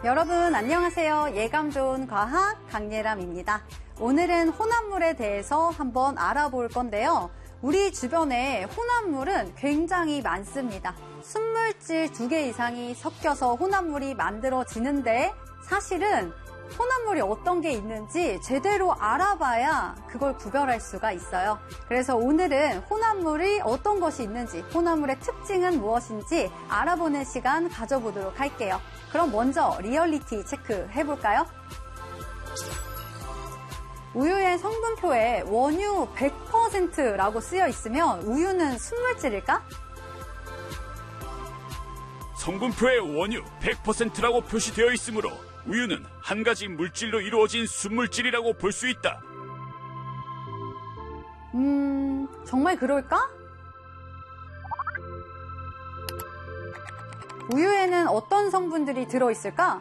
여러분 안녕하세요. 예감 좋은 과학 강예람입니다. 오늘은 혼합물에 대해서 한번 알아볼 건데요. 우리 주변에 혼합물은 굉장히 많습니다. 순물질 2개 이상이 섞여서 혼합물이 만들어지는데 사실은 혼합물이 어떤 게 있는지 제대로 알아봐야 그걸 구별할 수가 있어요. 그래서 오늘은 혼합물이 어떤 것이 있는지, 혼합물의 특징은 무엇인지 알아보는 시간 가져보도록 할게요. 그럼 먼저 리얼리티 체크 해볼까요? 우유의 성분표에 원유 100%라고 쓰여 있으면 우유는 순물질일까? 성분표에 원유 100%라고 표시되어 있으므로 우유는 한 가지 물질로 이루어진 순물질이라고 볼 수 있다. 정말 그럴까? 우유에는 어떤 성분들이 들어있을까?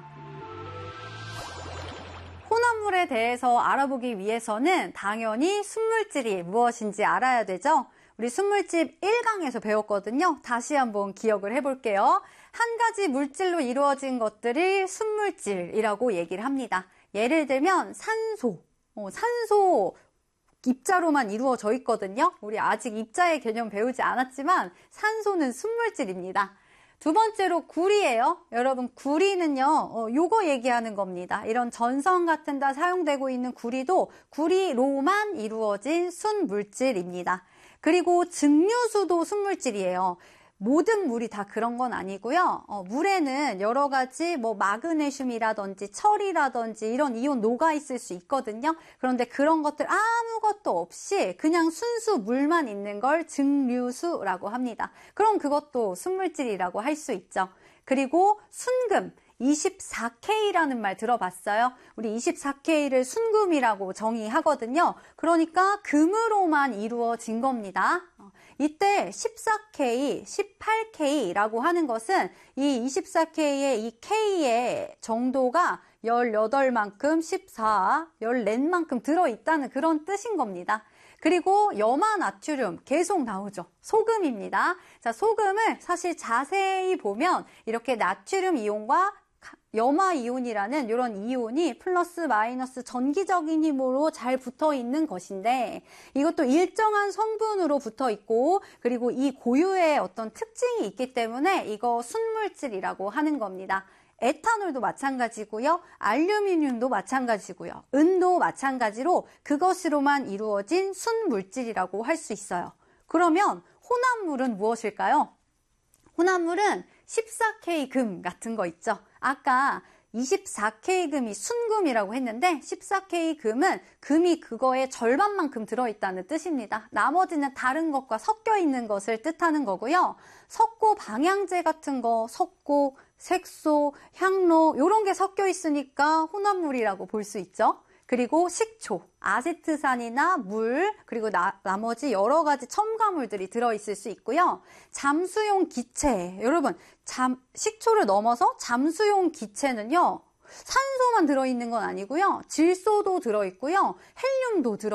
혼합물에 대해서 알아보기 위해서는 당연히 순물질이 무엇인지 알아야 되죠. 우리 순물집 1강에서 배웠거든요. 다시 한번 기억을 해볼게요. 한 가지 물질로 이루어진 것들이 순물질이라고 얘기를 합니다. 예를 들면 산소. 산소 입자로만 이루어져 있거든요. 우리 아직 입자의 개념 배우지 않았지만 산소는 순물질입니다. 두 번째로 구리예요. 여러분 구리는요, 요거 얘기하는 겁니다. 이런 전선 같은 데 사용되고 있는 구리도 구리로만 이루어진 순물질입니다. 그리고 증류수도 순물질이에요. 모든 물이 다 그런 건 아니고요. 물에는 여러 가지 마그네슘이라든지 철이라든지 이런 이온 녹아 있을 수 있거든요. 그런데 그런 것들 아무것도 없이 그냥 순수 물만 있는 걸 증류수라고 합니다. 그럼 그것도 순물질이라고 할 수 있죠. 그리고 순금. 24K라는 말 들어봤어요? 우리 24K를 순금이라고 정의하거든요. 그러니까 금으로만 이루어진 겁니다. 이때 14K, 18K라고 하는 것은 이 24K의 이 K의 정도가 18만큼, 14, 14만큼 들어있다는 그런 뜻인 겁니다. 그리고 염화나트륨 계속 나오죠. 소금입니다. 자, 소금을 사실 자세히 보면 이렇게 나트륨 이온과 염화이온이라는 이런 이온이 플러스 마이너스 전기적인 힘으로 잘 붙어 있는 것인데 이것도 일정한 성분으로 붙어 있고 그리고 이 고유의 어떤 특징이 있기 때문에 이거 순물질이라고 하는 겁니다. 에탄올도 마찬가지고요. 알루미늄도 마찬가지고요. 은도 마찬가지로 그것으로만 이루어진 순물질이라고 할 수 있어요. 그러면 혼합물은 무엇일까요? 혼합물은 14K 금 같은 거 있죠. 아까 24K 금이 순금이라고 했는데 14K 금은 금이 그거의 절반만큼 들어있다는 뜻입니다. 나머지는 다른 것과 섞여 있는 것을 뜻하는 거고요. 석고 방향제 같은 거, 석고, 색소, 향로 이런 게 섞여 있으니까 혼합물이라고 볼 수 있죠. 그리고 식초, 아세트산이나 물, 그리고 나머지 여러 가지 첨가물들이 들어있을 수 있고요. 잠수용 기체, 여러분, 식초를 넘어서 잠수용 기체는요, 산소만 들어있는 건 아니고요. 질소도 들어있고요. 헬륨도